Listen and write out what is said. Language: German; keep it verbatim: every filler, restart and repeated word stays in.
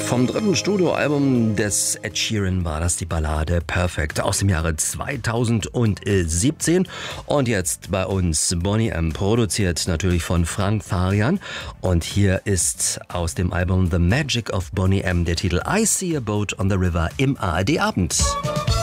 Vom dritten Studioalbum des Ed Sheeran war das die Ballade Perfect aus dem Jahre zweitausendsiebzehn. Und jetzt bei uns Boney M., produziert natürlich von Frank Farian. Und hier ist aus dem Album The Magic of Boney M. der Titel I See a Boat on the River im A R D Abend.